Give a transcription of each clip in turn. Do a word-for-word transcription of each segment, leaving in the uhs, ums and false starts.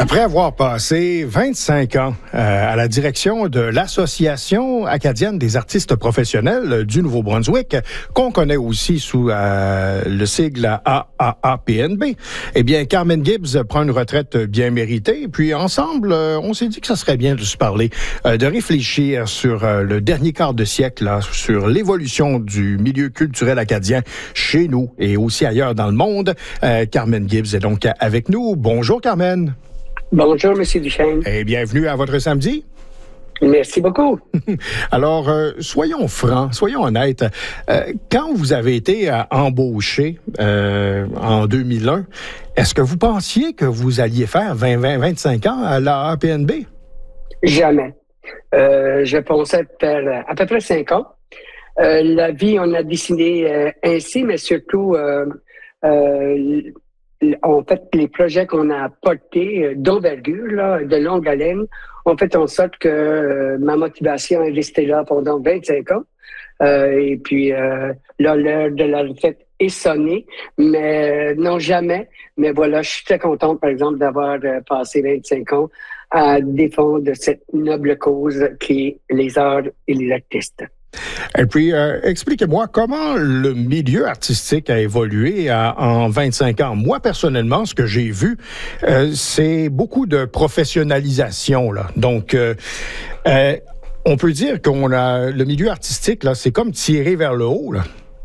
Après avoir passé vingt-cinq ans euh, à la direction de l'Association acadienne des artistes professionnels du Nouveau-Brunswick, qu'on connaît aussi sous euh, le sigle A A A P N B, eh bien, Carmen Gibbs prend une retraite bien méritée. Puis ensemble, euh, on s'est dit que ça serait bien de se parler, euh, de réfléchir sur euh, le dernier quart de siècle, là, sur l'évolution du milieu culturel acadien chez nous et aussi ailleurs dans le monde. Euh, Carmen Gibbs est donc avec nous. Bonjour, Carmen. Bonjour, M. Duchesne. Et bienvenue à votre samedi. Merci beaucoup. Alors, euh, soyons francs, soyons honnêtes. Euh, quand vous avez été euh, embauché euh, en deux mille un, est-ce que vous pensiez que vous alliez faire vingt, vingt, vingt-cinq ans à la A P N B? Jamais. Euh, je pensais faire à peu près cinq ans. Euh, la vie, on a décidé euh, ainsi, mais surtout, euh, euh, en fait, les projets qu'on a portés euh, d'envergure, là, de longue haleine, ont fait en sorte que euh, ma motivation est restée là pendant vingt-cinq ans. Euh, et puis, euh, là, l'heure de la retraite est sonnée, mais euh, non, jamais. Mais voilà, je suis très contente, par exemple, d'avoir euh, passé vingt-cinq ans à défendre cette noble cause qui est les arts et les artistes. Et puis, euh, expliquez-moi comment le milieu artistique a évolué à, en vingt-cinq ans. Moi, personnellement, ce que j'ai vu, euh, c'est beaucoup de professionnalisation, là. Donc, euh, euh, on peut dire qu'on a le milieu artistique, là, c'est comme tiré vers le haut, là.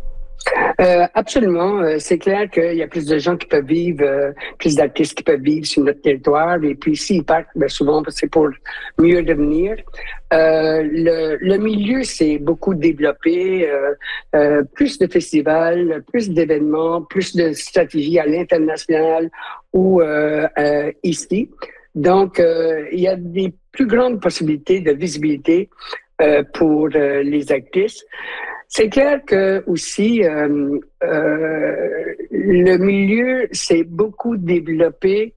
Euh, absolument. Euh, c'est clair qu'il y a plus de gens qui peuvent vivre, euh, plus d'artistes qui peuvent vivre sur notre territoire. Et puis, s'ils partent, bien souvent, c'est pour mieux devenir. Euh, le, le milieu s'est beaucoup développé. Euh, euh, plus de festivals, plus d'événements, plus de stratégies à l'international ou euh, euh, ici. Donc, euh, il y a des plus grandes possibilités de visibilité euh, pour euh, les artistes. C'est clair que aussi euh, euh, le milieu s'est beaucoup développé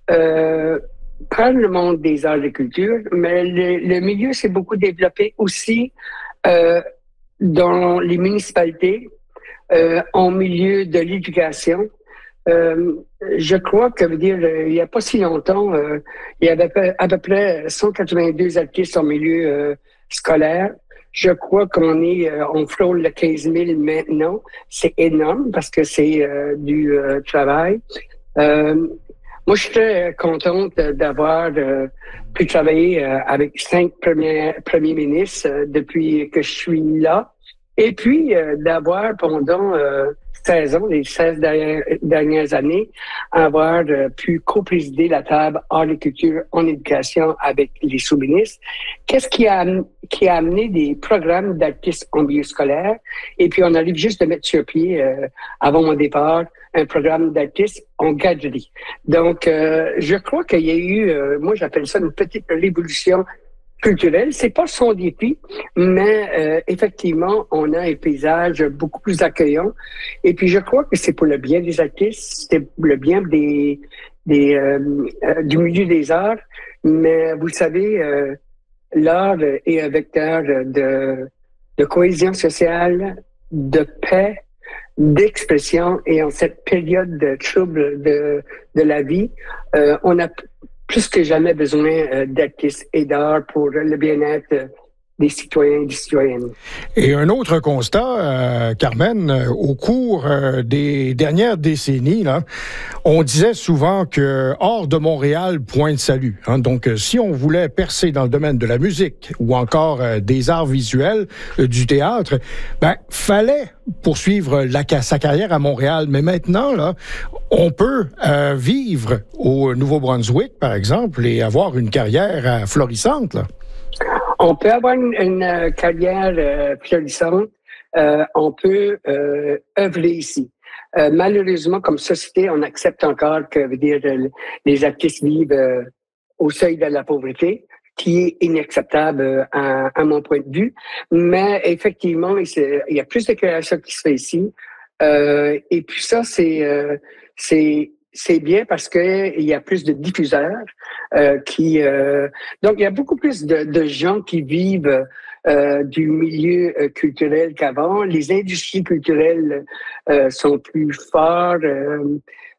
euh, par le monde des arts et culture, mais le, le milieu s'est beaucoup développé aussi euh, dans les municipalités, euh, en milieu de l'éducation. Euh, je crois que, veut dire, il n'y a pas si longtemps, euh, il y avait à peu près cent quatre-vingt-deux artistes en milieu euh, scolaire. Je crois qu'on est, euh, on frôle le quinze mille maintenant. C'est énorme parce que c'est euh, du euh, travail. Euh, moi, je suis très contente d'avoir euh, pu travailler euh, avec cinq premiers, premiers ministres euh, depuis que je suis là. Et puis, euh, d'avoir pendant euh, seize ans, les seize dernières, dernières années, avoir euh, pu co-présider la table art et culture en éducation avec les sous-ministres. Qu'est-ce qui a, qui a amené des programmes d'artistes en milieu scolaire? Et puis, on arrive juste de mettre sur pied, euh, avant mon départ, un programme d'artistes en gadgeterie. Donc, euh, je crois qu'il y a eu, euh, moi j'appelle ça une petite révolution culturel. C'est pas son défi, mais euh, effectivement, on a un paysage beaucoup plus accueillant. Et puis, je crois que c'est pour le bien des artistes, c'est pour le bien des, des euh, euh, du milieu des arts. Mais vous savez, euh, l'art est un vecteur de, de cohésion sociale, de paix, d'expression. Et en cette période de trouble de, de la vie, euh, on a plus que jamais besoin euh, d'artistes et d'art pour le bien-être euh, des citoyens et des citoyennes. Et un autre constat, euh, Carmen, euh, au cours euh, des dernières décennies, là, on disait souvent que hors de Montréal, point de salut. Hein. Donc, euh, si on voulait percer dans le domaine de la musique ou encore euh, des arts visuels, euh, du théâtre, ben, fallait poursuivre la, sa carrière à Montréal. Mais maintenant, là, on peut euh, vivre au Nouveau-Brunswick, par exemple, et avoir une carrière euh, florissante, là. On peut avoir une, une carrière euh, florissante, euh, on peut euh, œuvrer ici. Euh, malheureusement, comme société, on accepte encore que veut dire, les artistes vivent euh, au seuil de la pauvreté, qui est inacceptable euh, à, à mon point de vue. Mais effectivement, il y a plus de création qui se fait ici. Euh, et puis ça, c'est euh, c'est c'est bien parce que il y a plus de diffuseurs euh, qui euh, donc il y a beaucoup plus de, de gens qui vivent euh, du milieu euh, culturel qu'avant. Les industries culturelles euh, sont plus fortes. Euh,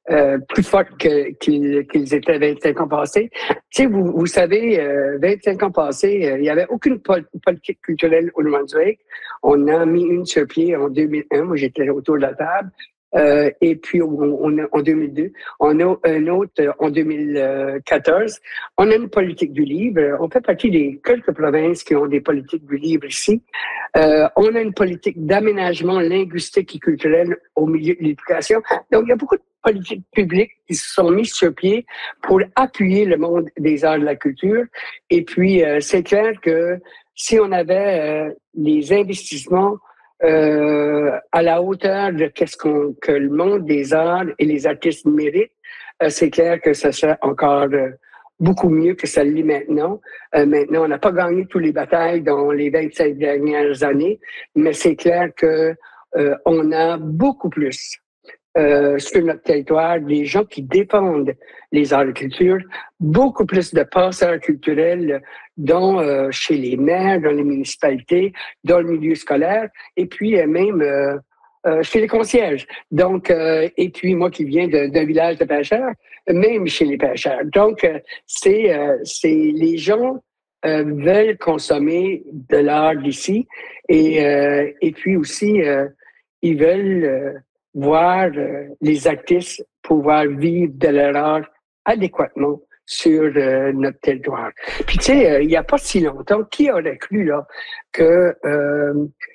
euh, plus fortes que, qu'ils, qu'ils étaient vingt-cinq ans passés. Tu sais, vous, vous savez, euh, vingt-cinq ans passés, euh, il n'y avait aucune pol- politique culturelle au Nouveau-Brunswick. On a mis une sur pied en deux mille un. Moi, j'étais autour de la table. Euh, et puis, on, on a, en deux mille deux, on a un autre en deux mille quatorze. On a une politique du livre. On fait partie des quelques provinces qui ont des politiques du livre ici. Euh, on a une politique d'aménagement linguistique et culturel au milieu de l'éducation. Donc, il y a beaucoup de politiques publiques qui se sont mises sur pied pour appuyer le monde des arts et de la culture. Et puis, euh, c'est clair que si on avait euh, les investissements Euh, à la hauteur de qu'est-ce qu'on, que le monde des arts et les artistes méritent, euh, c'est clair que ça serait encore euh, beaucoup mieux que ça l'est maintenant. Euh, maintenant, on n'a pas gagné toutes les batailles dans les vingt-cinq dernières années, mais c'est clair que euh, on a beaucoup plus Euh, sur notre territoire, des gens qui défendent les arts et culture, beaucoup plus de passeurs culturels dont euh, chez les maires, dans les municipalités, dans le milieu scolaire, et puis euh, même euh, euh, chez les concierges. Donc, euh, et puis moi qui viens de, d'un village de pêcheurs, même chez les pêcheurs. Donc, euh, c'est, euh, c'est les gens euh, veulent consommer de l'art d'ici, et euh, et puis aussi euh, ils veulent euh, voir euh, les artistes pouvoir vivre de leur art adéquatement sur euh, notre territoire. Puis tu sais, euh, il n'y a pas si longtemps, qui aurait cru là que euh,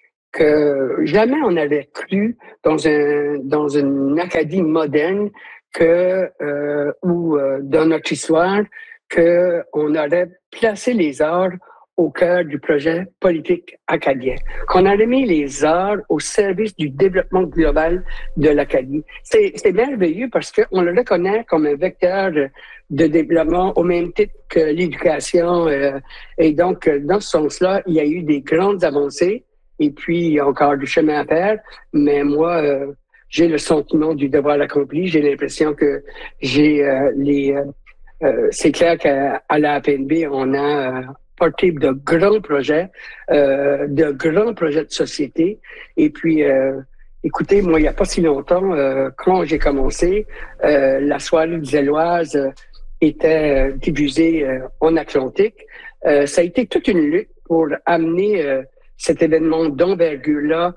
que jamais on avait cru dans un dans une académie moderne que euh, ou euh, dans notre histoire que on aurait placé les arts au cœur du projet politique acadien, qu'on aurait mis les arts au service du développement global de l'Acadie. C'est, c'est merveilleux parce qu'on le reconnaît comme un vecteur de, de développement au même titre que l'éducation. Euh, et donc, dans ce sens-là, il y a eu des grandes avancées et puis il y a encore du chemin à faire. Mais moi, euh, j'ai le sentiment du devoir accompli. J'ai l'impression que j'ai euh, les... Euh, euh, c'est clair qu'à à la A P N B, on a... Euh, porter de grands projets, euh, de grands projets de société. Et puis, euh, écoutez, moi, il n'y a pas si longtemps, euh, quand j'ai commencé, euh, la soirée du Zéloise euh, était diffusée euh, en Atlantique. Euh, ça a été toute une lutte pour amener euh, cet événement d'envergure-là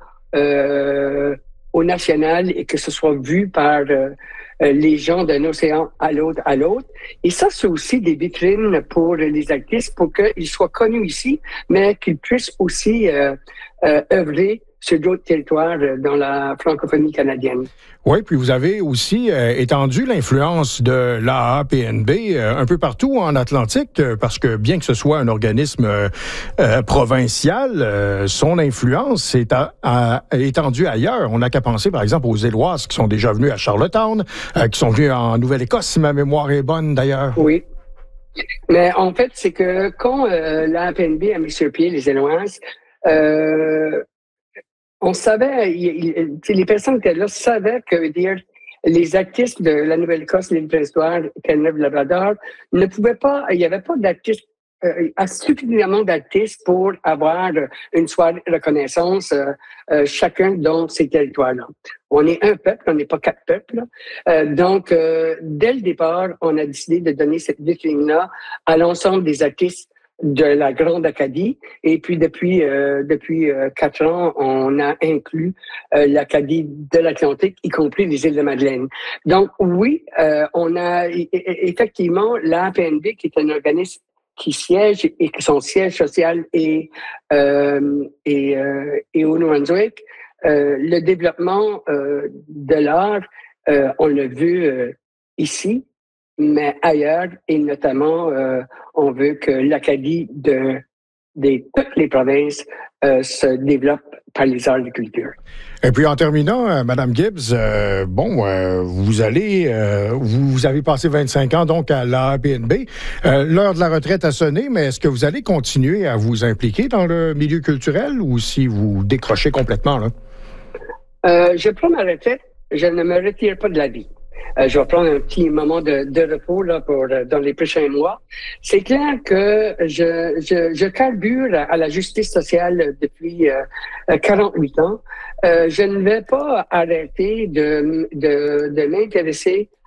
euh, au national et que ce soit vu par euh, les gens d'un océan à l'autre à l'autre. Et ça, c'est aussi des vitrines pour les artistes pour qu'ils soient connus ici, mais qu'ils puissent aussi euh, euh, œuvrer sur d'autres territoires dans la francophonie canadienne. Oui, puis vous avez aussi euh, étendu l'influence de l'A A P N B euh, un peu partout en Atlantique, euh, parce que bien que ce soit un organisme euh, euh, provincial, euh, son influence est à, à, étendue ailleurs. On n'a qu'à penser, par exemple, aux Éloises qui sont déjà venus à Charlottetown, euh, qui sont venus en Nouvelle-Écosse, si ma mémoire est bonne d'ailleurs. Oui. Mais en fait, c'est que quand euh, l'A A P N B a mis sur pied les Éloises, euh, on savait, il, il, les personnes qui étaient là savaient que dire les artistes de la Nouvelle-Écosse, l'île Prince-Édouard, Terre-Neuve-Labrador ne pouvaient pas, il n'y avait pas d'artistes, euh, suffisamment d'artistes pour avoir une soirée de reconnaissance euh, euh, chacun dans ces territoires-là. On est un peuple, on n'est pas quatre peuples. Euh, donc, euh, dès le départ, on a décidé de donner cette vitrine-là à l'ensemble des artistes de la Grande Acadie. Et puis, depuis euh, depuis euh, quatre ans, on a inclus euh, l'Acadie de l'Atlantique, y compris les îles de Madeleine. Donc, oui, euh, on a effectivement l'A P N B, qui est un organisme qui siège et que son siège social est, euh, est, euh, est au Nouveau-Brunswick. Euh, le développement euh, de l'art, euh, on l'a vu euh, ici, mais ailleurs, et notamment, euh, on veut que l'Acadie de, de toutes les provinces euh, se développe par les arts de culture. Et puis en terminant, euh, Madame Gibbs, euh, bon, euh, vous allez, euh, vous, vous avez passé vingt-cinq ans donc à l'A P N B. Euh, l'heure de la retraite a sonné, mais est-ce que vous allez continuer à vous impliquer dans le milieu culturel ou si vous décrochez complètement là? Euh, je prends ma retraite, je ne me retire pas de la vie. Euh, je vais prendre un petit moment de, de repos là pour euh, dans les prochains mois. C'est clair que je, je, je carbure à la justice sociale depuis euh, quarante-huit ans. Euh, je ne vais pas arrêter de, de, de m'intéresser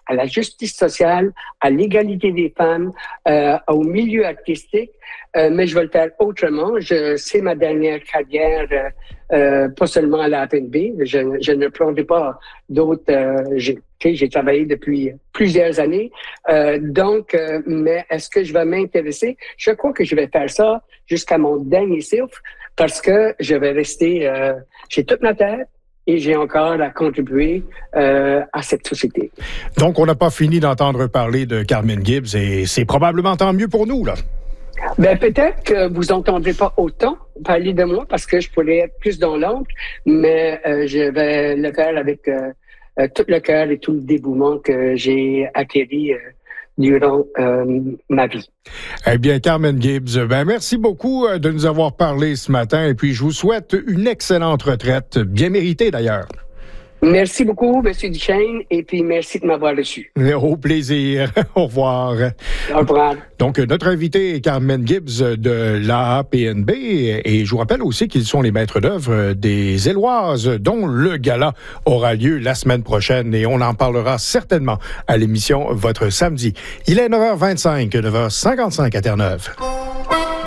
à la justice sociale, à l'égalité des femmes, euh, au milieu artistique, euh, mais je vais le faire autrement. Je, c'est ma dernière carrière, euh, euh, pas seulement à la A P N B. Je, je ne prendrai pas d'autres. Euh, j'ai, j'ai travaillé depuis plusieurs années. Euh, donc, euh, mais est-ce que je vais m'intéresser? Je crois que je vais faire ça jusqu'à mon dernier souffle parce que je vais rester, euh, j'ai toute ma tête. Et j'ai encore à contribuer euh, à cette société. Donc, on n'a pas fini d'entendre parler de Carmen Gibbs et c'est probablement tant mieux pour nous, là. Ben, peut-être que vous n'entendrez pas autant parler de moi parce que je pourrais être plus dans l'ombre, mais euh, je vais le faire avec euh, euh, tout le cœur et tout le dévouement que j'ai acquis euh, durant euh, ma vie. Eh bien, Carmen Gibbs, ben merci beaucoup de nous avoir parlé ce matin et puis je vous souhaite une excellente retraite, bien méritée d'ailleurs. Merci beaucoup, M. Duchesne, et puis merci de m'avoir reçu. Au plaisir. Au revoir. Au revoir. Donc, notre invité est Carmen Gibbs de l'A A P N B et je vous rappelle aussi qu'ils sont les maîtres d'œuvre des Éloises, dont le gala aura lieu la semaine prochaine et on en parlera certainement à l'émission Votre Samedi. Il est neuf heures vingt-cinq, neuf heures cinquante-cinq à Terre-Neuve.